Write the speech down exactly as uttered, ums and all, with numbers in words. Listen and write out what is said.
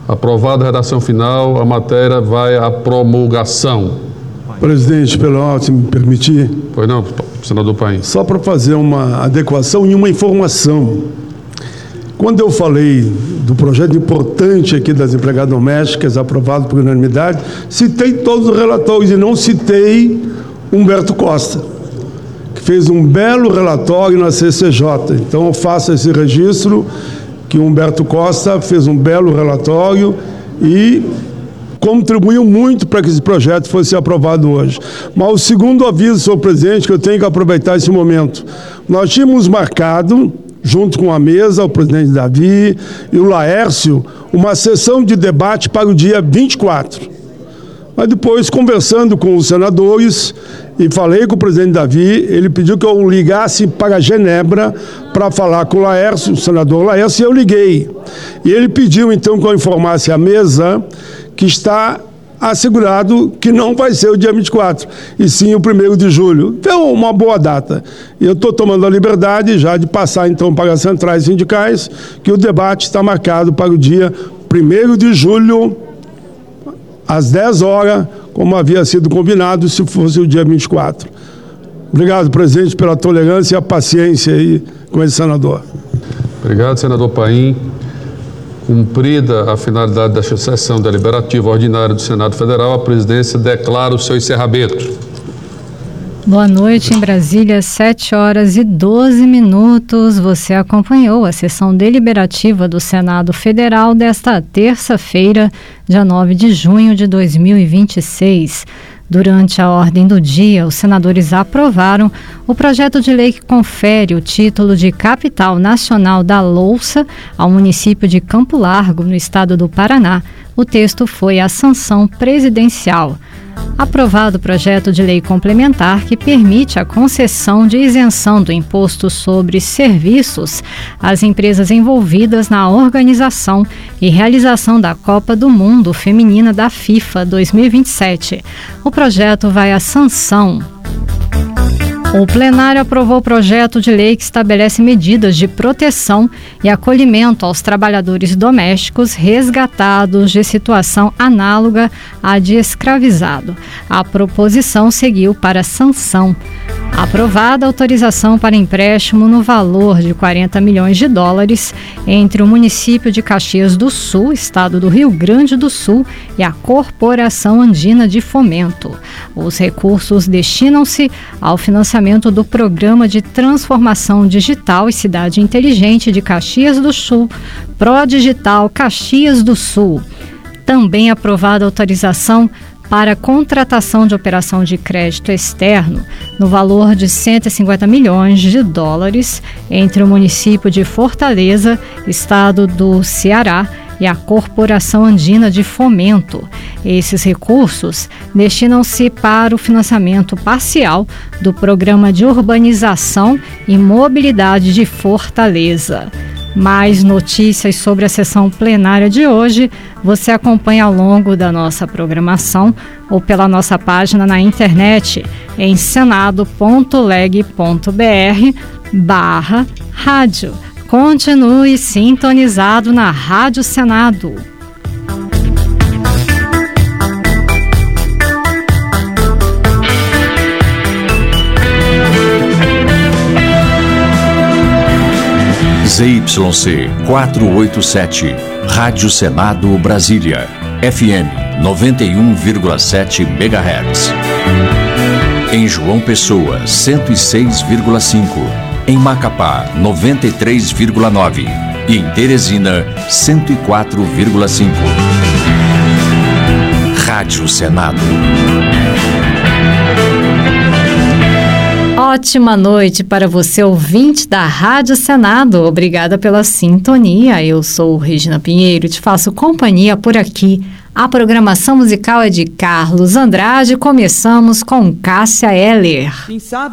Aprovada a redação final, a matéria vai à promulgação. Presidente, pela ordem, se me permitir. Pois não, senador Paim. Só para fazer uma adequação e uma informação. Quando eu falei do projeto importante aqui das empregadas domésticas, aprovado por unanimidade, citei todos os relatórios e não citei Humberto Costa, que fez um belo relatório na C C J. Então eu faço esse registro que Humberto Costa fez um belo relatório e contribuiu muito para que esse projeto fosse aprovado hoje. Mas o segundo aviso, senhor presidente, que eu tenho que aproveitar esse momento. Nós tínhamos marcado, junto com a mesa, o presidente Davi e o Laércio, uma sessão de debate para o dia vinte e quatro. Mas depois, conversando com os senadores, e falei com o presidente Davi, ele pediu que eu ligasse para Genebra para falar com o Laércio, o senador Laércio, e eu liguei. E ele pediu, então, que eu informasse a mesa que está assegurado que não vai ser o dia vinte e quatro, e sim o primeiro de julho. Então, uma boa data. E eu estou tomando a liberdade já de passar, então, para as centrais sindicais, que o debate está marcado para o dia primeiro de julho, às dez horas, como havia sido combinado, se fosse o dia vinte e quatro. Obrigado, presidente, pela tolerância e a paciência aí com esse senador. Obrigado, senador Paim. Cumprida a finalidade desta sessão deliberativa ordinária do Senado Federal, a presidência declara o seu encerramento. Boa noite em Brasília, sete horas e doze minutos. Você acompanhou a sessão deliberativa do Senado Federal desta terça-feira, dia nove de junho de dois mil e vinte e seis. Durante a ordem do dia, os senadores aprovaram o projeto de lei que confere o título de capital nacional da louça ao município de Campo Largo, no estado do Paraná. O texto foi a sanção presidencial. Aprovado o projeto de lei complementar que permite a concessão de isenção do imposto sobre serviços às empresas envolvidas na organização e realização da Copa do Mundo Feminina da FIFA dois mil e vinte e sete. O projeto vai à sanção. O plenário aprovou o projeto de lei que estabelece medidas de proteção e acolhimento aos trabalhadores domésticos resgatados de situação análoga à de escravizado. A proposição seguiu para sanção. Aprovada a autorização para empréstimo no valor de quarenta milhões de dólares entre o município de Caxias do Sul, estado do Rio Grande do Sul, e a Corporação Andina de Fomento. Os recursos destinam-se ao financiamento do Programa de Transformação Digital e Cidade Inteligente de Caxias do Sul, Prodigital Caxias do Sul. Também aprovada a autorização para contratação de operação de crédito externo no valor de cento e cinquenta milhões de dólares entre o município de Fortaleza, estado do Ceará, e a Corporação Andina de Fomento. Esses recursos destinam-se para o financiamento parcial do Programa de Urbanização e Mobilidade de Fortaleza. Mais notícias sobre a sessão plenária de hoje você acompanha ao longo da nossa programação ou pela nossa página na internet em senado ponto leg ponto br barra rádio. Continue sintonizado na Rádio Senado. Z Y C quatrocentos e oitenta e sete, Rádio Senado Brasília, F M noventa e um vírgula sete megahertz. Em João Pessoa, cento e seis vírgula cinco. Em Macapá, noventa e três vírgula nove. E em Teresina, cento e quatro vírgula cinco. Rádio Senado. Ótima noite para você, ouvinte da Rádio Senado. Obrigada pela sintonia. Eu sou Regina Pinheiro e te faço companhia por aqui. A programação musical é de Carlos Andrade. Começamos com Cássia Eller.